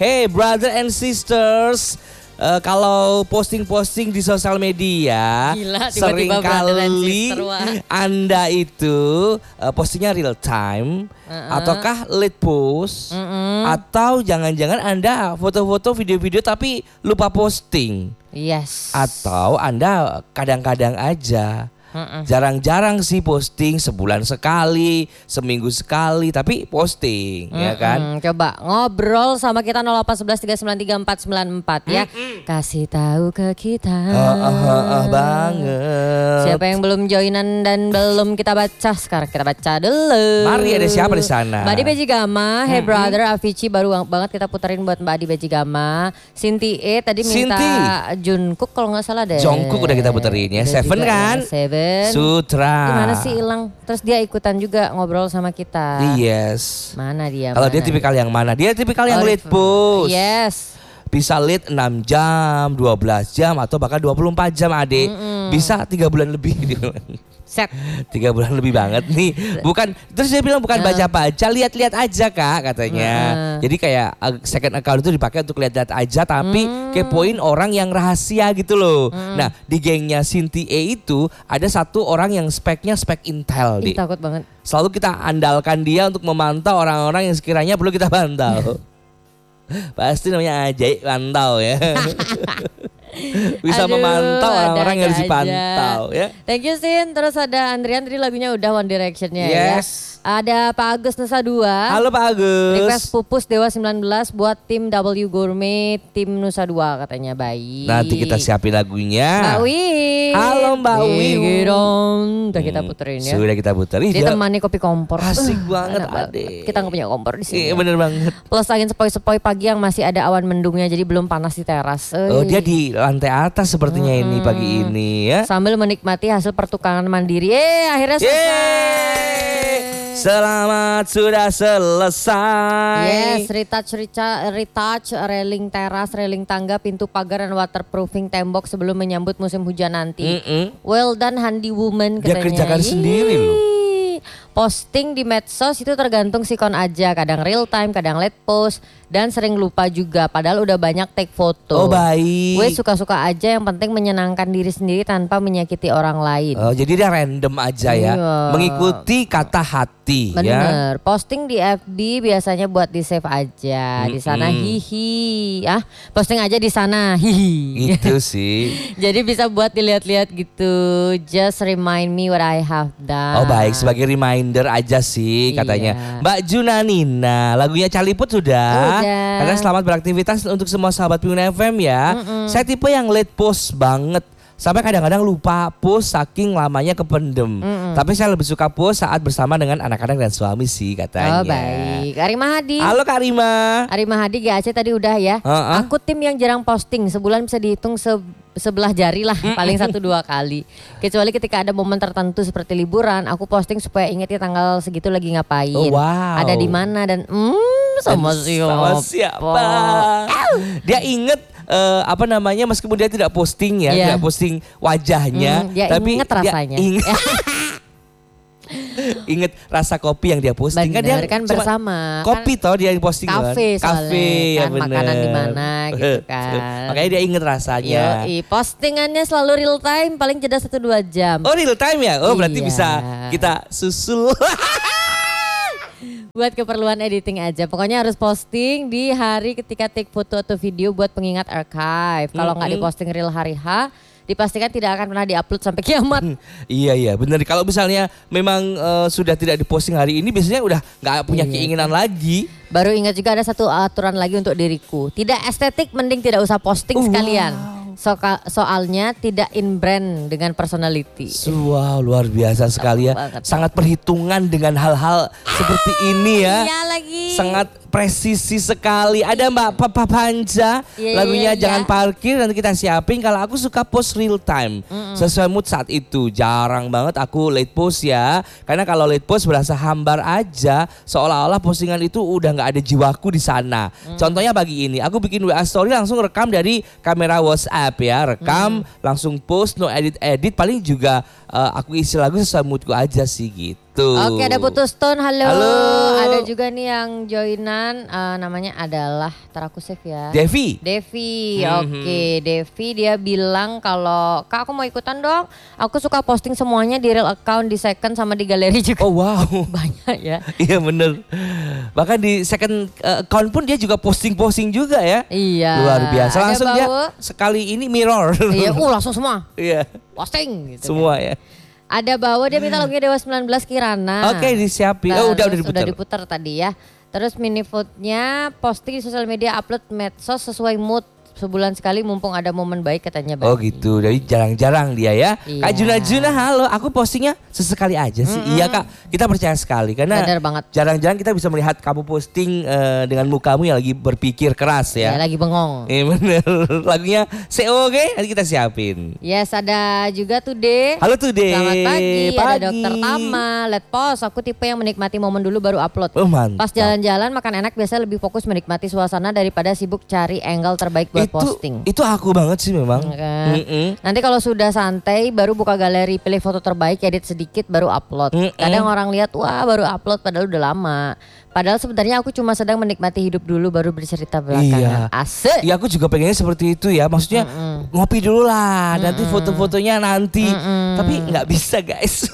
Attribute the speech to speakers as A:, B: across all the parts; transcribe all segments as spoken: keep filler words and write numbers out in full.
A: Hey brother and sisters, uh, kalau posting-posting di sosial media,
B: Gila,
A: sering kali Anda itu uh, postingnya real time, uh-uh. ataukah late post, uh-uh. atau jangan-jangan Anda foto-foto video-video tapi lupa posting.
B: Yes.
A: Atau Anda kadang-kadang aja.
B: Mm-mm.
A: Jarang-jarang sih posting, sebulan sekali, seminggu sekali, tapi posting. Mm-mm. Ya kan.
B: Coba ngobrol sama kita nol delapan satu satu tiga sembilan tiga empat sembilan empat ya. Mm-mm. Kasih tahu ke kita.
A: Ah, ah, ah, ah, banget.
B: Siapa yang belum joinan dan belum kita baca, sekarang kita baca dulu.
A: Mari, ada siapa di sana?
B: Mbak Adi Bejigama, Hey Brother, Avicii baru banget kita puterin buat Mbak Adi Bejigama. Sinti E tadi minta
A: Sinti.
B: Jungkook kalau nggak salah deh.
A: Jungkook udah kita puterin ya.
B: Udah
A: Seven
B: juga,
A: kan?
B: Ya, Seven.
A: Sutra.
B: Gimana sih hilang? Terus dia ikutan juga ngobrol sama kita.
A: Yes.
B: Mana dia?
A: Kalau
B: mana
A: dia tipikal yang mana? Dia tipikal yang
B: oh,
A: late post.
B: Yes.
A: Bisa late enam jam, dua belas jam atau bahkan dua puluh empat jam adik. Mm-mm. Bisa tiga bulan lebih.
B: Set.
A: Tiga bulan lebih banget nih. Bukan, terus dia bilang bukan uh. baca-baca, lihat-lihat aja kak katanya. Uh. Jadi kayak second account itu dipakai untuk lihat-lihat aja, tapi mm. kepoin orang yang rahasia gitu loh. Mm. Nah di gengnya Sinti E itu ada satu orang yang speknya spek Intel.
B: Ih, takut banget.
A: Selalu kita andalkan dia untuk memantau orang-orang yang sekiranya perlu kita pantau. Pasti namanya Ajaib Pantau ya. Bisa Aduh, memantau orang-orang yang harus dipantau ya.
B: Thank you Sin. Terus ada Andrian tadi lagunya udah One Direction-nya
A: yes.
B: ya. Ada Pak Agus Nusa dua.
A: Halo Pak Agus.
B: Request pupus Dewa sembilan belas buat tim W Gourmet, tim Nusa dua katanya. Baik.
A: Nanti kita siapin lagunya.
B: Mbak Wi.
A: Halo Mbak Wi.
B: Udah kita puterin ya.
A: Sudah kita puterin.
B: Ditemani kopi kompor.
A: Asik
B: uh,
A: banget adek.
B: Kita nggak punya kompor di sini.
A: Iya bener banget.
B: Plus angin sepoi-sepoi pagi yang masih ada awan mendungnya, jadi belum panas di teras. Ui.
A: Oh dia di lantai atas sepertinya hmm. ini pagi ini ya.
B: Sambil menikmati hasil pertukangan mandiri. Eh akhirnya selesai.
A: Selamat sudah selesai.
B: Yes, retouch, retouch, retouch, railing teras, railing tangga, pintu pagar dan waterproofing tembok sebelum menyambut musim hujan nanti. Mm-mm. Well done handy woman katanya.
A: Dia kerjakan Yee. sendiri loh.
B: Posting di medsos itu tergantung sikon aja, kadang real time, kadang late post, dan sering lupa juga padahal udah banyak take foto.
A: Oh baik.
B: Gue suka-suka aja, yang penting menyenangkan diri sendiri tanpa menyakiti orang lain.
A: Oh jadi dia random aja ya, iya. Mengikuti kata hati.
B: Bener.
A: Ya?
B: Posting di F B biasanya buat di save aja, mm-hmm. di sana hihi, ah posting aja di sana hihi.
A: Itu sih.
B: Jadi bisa buat dilihat-lihat gitu. Just remind me what I have done.
A: Oh baik, sebagai reminder aja sih katanya. Iya. Mbak Junanina, lagunya Caliput sudah. Udah. Katanya selamat beraktivitas untuk semua sahabat Pinggun F M ya. Mm-mm. Saya tipe yang late post banget. Sampai kadang-kadang lupa post saking lamanya kependem. Mm-mm. Tapi saya lebih suka post saat bersama dengan anak-anak dan suami sih katanya.
B: Oh baik. Arima Hadi.
A: Halo Kak Arima.
B: Arima Hadi G A C tadi udah ya. Uh-uh. Aku tim yang jarang posting. Sebulan bisa dihitung se- sebelah jari lah. Mm-mm. Paling satu dua kali. Kecuali ketika ada momen tertentu seperti liburan. Aku posting supaya inget ya tanggal segitu lagi ngapain.
A: Oh, wow.
B: Ada di mana dan hmm, sama siapa.
A: Sama siapa. Dia inget. Uh, apa namanya meskipun dia tidak posting ya, yeah. tidak posting wajahnya,
B: mm, dia
A: tapi
B: inget rasanya.
A: Dia inget, inget rasa kopi yang dia posting.
B: Bener,
A: kan dia
B: kan bersama.
A: Kopi kan, toh dia yang posting
B: kafe
A: kan. Kafe
B: kan,
A: ya bener.
B: Makanan di mana gitu kan.
A: Makanya dia inget rasanya.
B: Yoi, postingannya selalu real time, paling jeda satu dua jam.
A: Oh real time ya? Oh berarti
B: iya.
A: bisa kita susul.
B: Buat keperluan editing aja. Pokoknya harus posting di hari ketika take foto atau video buat pengingat archive. Kalau nggak mm-hmm. diposting real hari H, dipastikan tidak akan pernah diupload sampai kiamat.
A: Iya iya benar. Kalau misalnya memang uh, sudah tidak diposting hari ini, biasanya udah nggak punya iya. keinginan lagi.
B: Baru ingat juga ada satu aturan lagi untuk diriku. Tidak estetik, mending tidak usah posting uh, sekalian. Wow. So, soalnya tidak in brand dengan personality.
A: Wow luar biasa sekali ya. Sangat perhitungan dengan hal-hal seperti ini ya.
B: Iya lagi.
A: Sangat presisi sekali. Ada Mbak Papa Panja, yeah, lagunya yeah, Jangan yeah. Parkir, nanti kita siapin. Kalau aku suka post real time, mm-mm. sesuai mood saat itu. Jarang banget aku late post ya, karena kalau late post berasa hambar aja, seolah-olah postingan itu udah nggak ada jiwaku di sana. Mm. Contohnya pagi ini, aku bikin W A story langsung rekam dari kamera WhatsApp ya, rekam mm. langsung post, no edit edit, paling juga uh, aku isi lagu sesuai moodku aja sih gitu.
B: Oke, ada Putus Tone, halo.
A: Halo.
B: Ada juga nih yang joinan, uh, namanya adalah, ntar aku save ya.
A: Devi.
B: Devi, mm-hmm. Oke, Devi dia bilang kalau Kak aku mau ikutan dong. Aku suka posting semuanya di real account, di second sama di galeri juga.
A: Oh wow.
B: Banyak ya.
A: Iya bener. Bahkan di second uh, account pun dia juga posting-posting juga ya.
B: Iya.
A: Luar biasa. Langsung
B: ada
A: dia
B: bawa,
A: sekali ini mirror.
B: Iya, uh langsung semua.
A: Iya.
B: Posting gitu.
A: Semua kan. Ya.
B: Ada bawa dia minta lagunya Dewa sembilan belas Kirana.
A: Oke, disiapin. Oh, udah udah diputar.
B: Udah diputar tadi ya. Terus mini foodnya posting di sosial media, upload medsos sesuai mood. Sebulan sekali mumpung ada momen baik katanya Bang.
A: Oh gitu, jadi jarang-jarang dia ya.
B: Iya.
A: Kak Juna Juna halo, aku postingnya sesekali aja sih. Mm-hmm. Iya Kak, kita percaya sekali karena jarang-jarang kita bisa melihat kamu posting uh, dengan mukamu yang lagi berpikir keras ya.
B: Ya lagi bengong.
A: Iya bener, lagunya C O G nanti kita siapin.
B: Yes, ada juga Tude.
A: Halo Tude.
B: Selamat pagi,
A: pagi.
B: Ada Dokter Tama, let pause. Aku tipe yang menikmati momen dulu baru upload.
A: Oh, mantap.
B: Pas jalan-jalan makan enak biasanya lebih fokus menikmati suasana daripada sibuk cari angle terbaik buat
A: itu,
B: posting.
A: Itu aku banget sih memang.
B: Okay. Nanti kalau sudah santai baru buka galeri, pilih foto terbaik, edit sedikit baru upload. Mm-mm. Kadang orang lihat wah baru upload padahal udah lama. Padahal sebenarnya aku cuma sedang menikmati hidup dulu baru bercerita belakangan. Iya. Asik.
A: Iya aku juga pengennya seperti itu ya. Maksudnya Mm-mm. ngopi dulu lah, Mm-mm. nanti foto-fotonya nanti. Mm-mm. Tapi nggak bisa guys.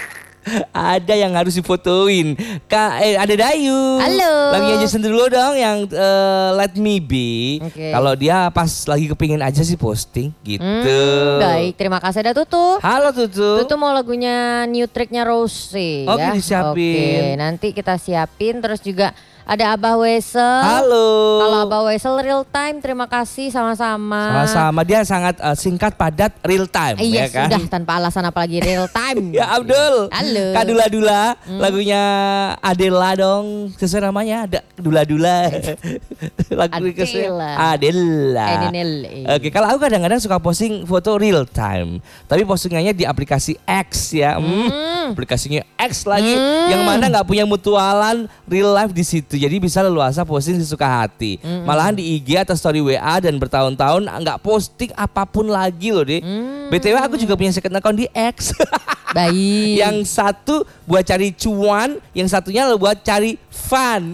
A: Ada yang harus difotoin. Kak, eh, ada Dayu.
B: Halo.
A: Lagunya Jason dulu dong yang uh, Let Me Be.
B: Okay.
A: Kalau dia pas lagi kepingin aja sih posting gitu.
B: Hmm, baik, terima kasih ada Tutu.
A: Halo Tutu.
B: Tutu mau lagunya New Tricknya Rose
A: Oke,
B: ya.
A: disiapin.
B: Oke, nanti kita siapin. Terus juga ada Abah Wesel.
A: Halo.
B: Kalau Abah Wesel real time, terima kasih sama-sama.
A: Sama-sama, dia sangat uh, singkat, padat, real time.
B: Iya,
A: ya kan?
B: sudah tanpa alasan apalagi real time.
A: Ya Abdul.
B: Halo.
A: Kak Dula Dula, hmm. lagunya Adela dong, sesuai namanya ada Dula Dula. Lagu
B: Adela.
A: Adela.
B: Oke,
A: okay, kalau aku kadang-kadang suka posting foto real time, tapi postingannya di aplikasi X ya. Hmm. Hmm. Aplikasinya X lagi, hmm. yang mana nggak punya mutualan real life di situ. Jadi bisa leluasa posting sesuka hati. Mm-hmm. Malahan di I G atau story W A dan bertahun-tahun nggak posting apapun lagi loh deh. Mm. B T W aku juga punya second account di X.
B: Baik.
A: Yang satu buat cari cuan, yang satunya buat cari fun.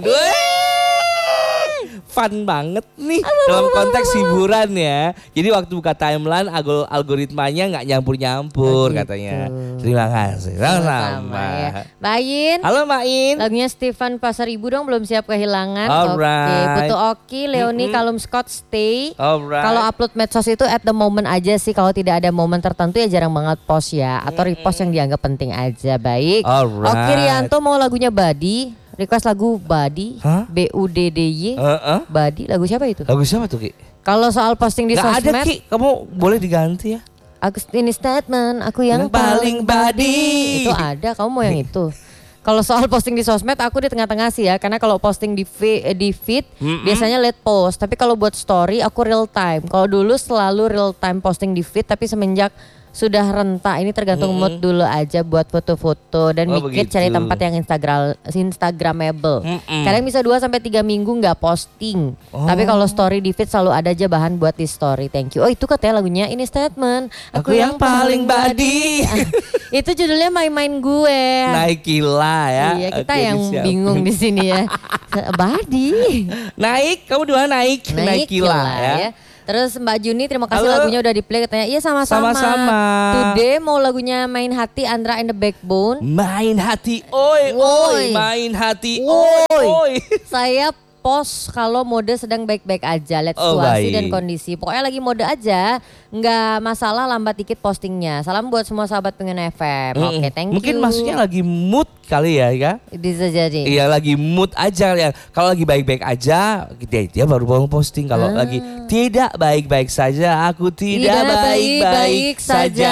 A: Fun banget nih dalam konteks hiburan ya. Jadi waktu buka timeline algoritmanya nggak nyampur-nyampur oh, gitu. Katanya. Terima kasih. Sama-sama. Ya.
B: Bayin.
A: Halo Main.
B: Lagunya Stefan Pasaribu dong, belum siap kehilangan.
A: Oke. Okay.
B: Putu Oki, Leoni, mm-hmm. Kalum Scott, Stay.
A: Alright.
B: Kalau upload medsos itu at the moment aja sih. Kalau tidak ada momen tertentu ya jarang banget post ya. Atau repost mm-hmm. yang dianggap penting aja. Baik.
A: Alright.
B: Oki Rianto mau lagunya Badi. Request lagu Badi, huh? B U D D Y,
A: uh, uh?
B: Badi, lagu siapa itu?
A: Lagu siapa tuh Ki?
B: Kalau soal posting di
A: Gak
B: sosmed,
A: ada Ki, kamu boleh diganti ya.
B: Agustini Statement, aku yang,
A: yang paling Badi.
B: Itu ada, kamu mau yang itu. Kalau soal posting di sosmed, aku di tengah-tengah sih ya, karena kalau posting di feed, di feed mm-hmm. biasanya late post. Tapi kalau buat story, aku real time. Kalau dulu selalu real time posting di feed, tapi semenjak sudah renta ini tergantung mm-hmm. mood dulu aja buat foto-foto dan
A: oh,
B: mikir
A: begitu.
B: cari tempat yang instagram instagramable.
A: Mm-hmm.
B: Kadang bisa dua sampai tiga minggu nggak posting. Oh. Tapi kalau story di feed selalu ada aja bahan buat di story. Thank you. Oh itu katanya lagunya ini Statement.
A: Aku, aku yang, yang paling Badi.
B: Itu judulnya main-main gue.
A: Naik gila ya.
B: Iya kita
A: Oke,
B: yang
A: disiapin.
B: bingung di sini ya. Badi.
A: Naik, kamu dua naik. Naik, naik gila, gila ya. ya. Terus Mbak Juni terima kasih. Halo. Lagunya udah di play katanya. Iya sama-sama. Sama-sama.
B: Today mau lagunya Main Hati Andra and the Backbone.
A: Main hati, oi, oi, main hati, oi, oi.
B: Saya post kalau mode sedang baik-baik aja, lihat
A: oh,
B: situasi
A: baik.
B: dan kondisi. Pokoknya lagi mode aja, nggak masalah lambat dikit postingnya. Salam buat semua sahabat pengen F M. Mm, Oke, okay, thank
A: mungkin
B: you.
A: Mungkin maksudnya lagi mood kali ya, ya?
B: Bisa jadi.
A: Iya lagi mood aja ya. Kalau lagi baik-baik aja, dia, dia baru baru posting. Kalau ah. lagi tidak baik-baik saja, aku tidak, tidak baik-baik saja.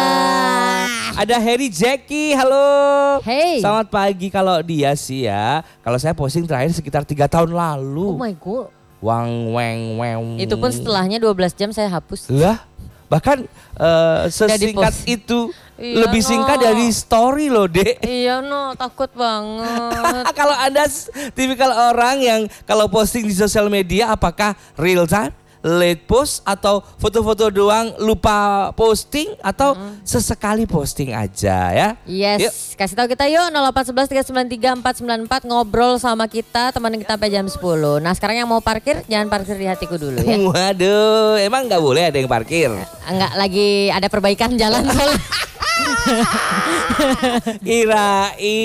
A: Ada Harry Jackie, halo.
B: Hey.
A: Selamat pagi. Kalau dia sih ya, kalau saya posting terakhir sekitar tiga tahun lalu.
B: Oh my god.
A: Wang weng weng.
B: Itu pun setelahnya dua belas jam saya hapus.
A: Lah, bahkan uh, sesingkat itu iya, lebih no. singkat dari story loh, Dek.
B: Iya no, takut banget.
A: Kalau Anda tipikal orang yang kalau posting di sosial media apakah real time? late post atau foto-foto doang lupa posting atau mm. sesekali posting aja ya.
B: Yes, yuk. Kasih tahu kita yuk nol delapan satu satu tiga sembilan tiga empat sembilan empat ngobrol sama kita teman kita sampai jam sepuluh. Nah sekarang yang mau parkir jangan parkir di hatiku dulu ya.
A: Waduh, emang nggak boleh ada yang parkir?
B: Enggak, lagi ada perbaikan jalan soalnya.
A: Kirain